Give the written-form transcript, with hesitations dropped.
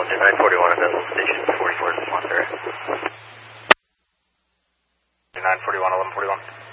Challenger 941 at Vessel Station 44 in Monterey. 941, 1141.